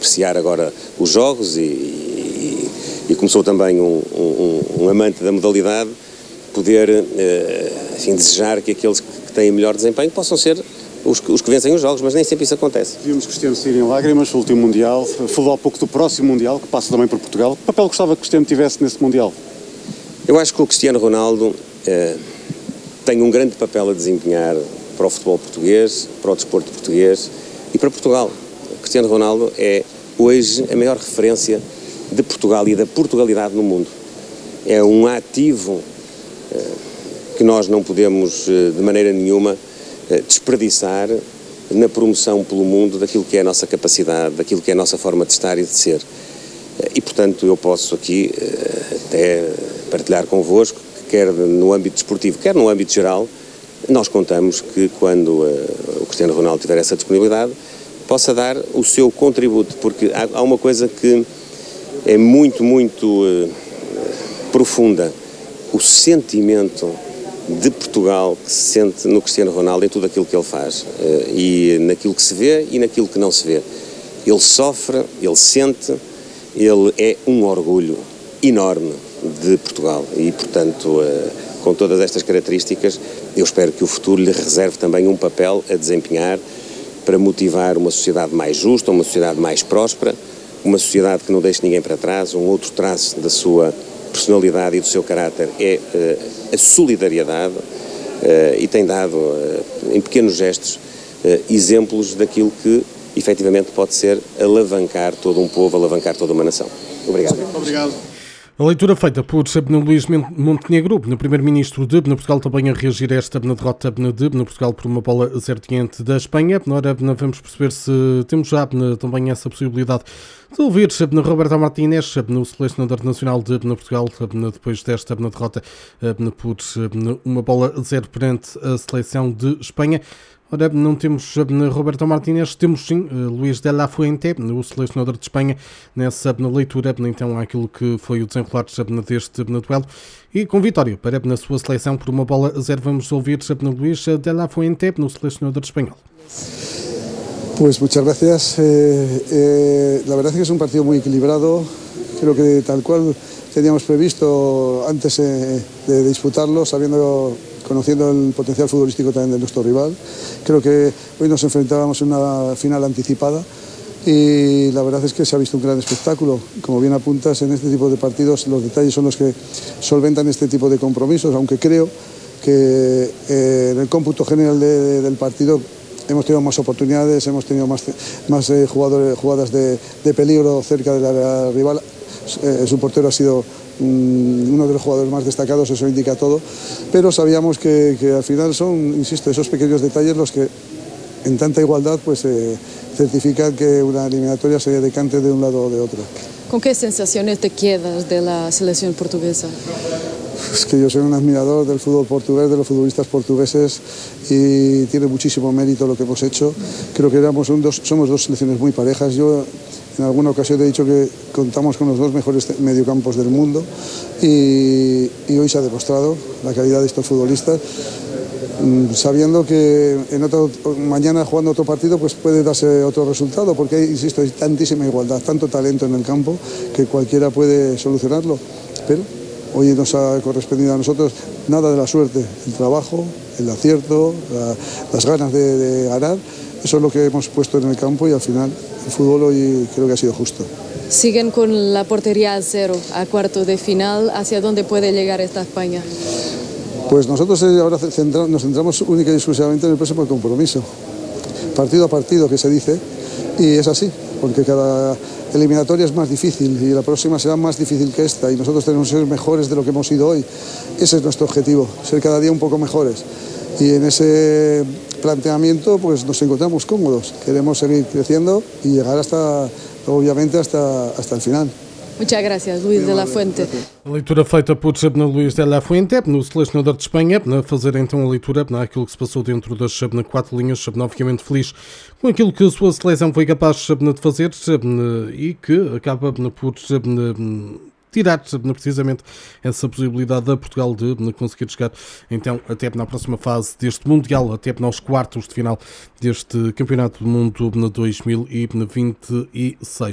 apreciar agora os jogos e como sou também um amante da modalidade, poder desejar que aqueles que têm melhor desempenho possam ser os que vencem os jogos, mas nem sempre isso acontece. Vimos Cristiano sair em lágrimas, o último Mundial, falou há pouco do próximo Mundial, que passa também por Portugal. Que papel gostava que o Cristiano tivesse nesse Mundial? Eu acho que o Cristiano Ronaldo tem um grande papel a desempenhar para o futebol português, para o desporto português e para Portugal. O Cristiano Ronaldo é hoje a maior referência de Portugal e da Portugalidade no mundo. É um ativo que nós não podemos de maneira nenhuma desperdiçar na promoção pelo mundo daquilo que é a nossa capacidade, daquilo que é a nossa forma de estar e de ser. E, portanto, eu posso aqui até partilhar convosco que quer no âmbito desportivo, quer no âmbito geral, nós contamos que quando o Cristiano Ronaldo tiver essa disponibilidade, possa dar o seu contributo, porque há uma coisa que é muito profunda, o sentimento de Portugal que se sente no Cristiano Ronaldo em tudo aquilo que ele faz, e naquilo que se vê e naquilo que não se vê. Ele sofre, ele sente, ele é um orgulho enorme de Portugal e, portanto, com todas estas características, eu espero que o futuro lhe reserve também um papel a desempenhar para motivar uma sociedade mais justa, uma sociedade mais próspera, uma sociedade que não deixe ninguém para trás. Um outro traço da sua personalidade e do seu caráter é a solidariedade, e tem dado, em pequenos gestos, exemplos daquilo que efetivamente pode ser alavancar todo um povo, alavancar toda uma nação. Obrigado. Obrigado. A leitura feita por Luís Montenegro, primeiro-ministro de Portugal, também a reagir a esta derrota de Portugal por uma bola a 0 diante da Espanha. Ora, vamos perceber se temos já também essa possibilidade de ouvir Roberto Martínez, o selecionador nacional de Portugal, depois desta derrota por uma bola a 0 perante a seleção de Espanha. Ora, não temos Roberto Martínez, temos sim Luís de la Fuente, o selecionador de Espanha, nessa leitura, então, àquilo que foi o desenrolar deste duelo. E com vitória para a sua seleção por uma bola a 0, vamos ouvir Luís de la Fuente, no selecionador espanhol. Pues muchas gracias. La verdad es que es un partido muy equilibrado. Creo que tal cual teníamos previsto antes de disputarlo, conociendo el potencial futbolístico también de nuestro rival. Creo que hoy nos enfrentábamos en una final anticipada y la verdad es que se ha visto un gran espectáculo. Como bien apuntas, en este tipo de partidos los detalles son los que solventan este tipo de compromisos, aunque creo que en el cómputo general del partido hemos tenido más oportunidades, hemos tenido más jugadas de peligro cerca del área rival. Su portero ha sido uno de los jugadores más destacados, eso indica todo, pero sabíamos que al final son, insisto, esos pequeños detalles los que en tanta igualdad pues certifican que una eliminatoria se decante de un lado o de otro. ¿Con qué sensaciones te quedas de la selección portuguesa? Es que yo soy un admirador del fútbol portugués, de los futbolistas portugueses, y tiene muchísimo mérito lo que hemos hecho. Creo que somos dos selecciones muy parejas. Yo en alguna ocasión he dicho que contamos con los dos mejores mediocampos del mundo y hoy se ha demostrado la calidad de estos futbolistas, sabiendo que mañana jugando otro partido pues puede darse otro resultado, porque insisto, hay tantísima igualdad, tanto talento en el campo que cualquiera puede solucionarlo, pero hoy nos ha correspondido a nosotros nada de la suerte, el trabajo, el acierto, las ganas de ganar. Eso es lo que hemos puesto en el campo y al final el fútbol hoy creo que ha sido justo. Siguen con la portería a 0 a cuarto de final. ¿Hacia dónde puede llegar esta España? Pues nosotros ahora nos centramos única y exclusivamente en el próximo compromiso. Partido a partido, que se dice, y es así, porque cada eliminatoria es más difícil y la próxima será más difícil que esta y nosotros tenemos que ser mejores de lo que hemos sido hoy. Ese es nuestro objetivo, ser cada día un poco mejores. Y en ese planteamiento pues nos encontramos cómodos. Queremos seguir creciendo y llegar obviamente hasta el final. Muchas gracias, Luís de la Fuente. A leitura feita por Luís de la Fuente, no selecionador de Espanha, a fazer então a leitura naquilo que se passou dentro das 4 linhas, obviamente feliz com aquilo que a sua seleção foi capaz de fazer e que acaba por tirar precisamente essa possibilidade da Portugal de conseguir chegar então até na próxima fase deste Mundial, até aos quartos de final deste Campeonato do Mundo 2026.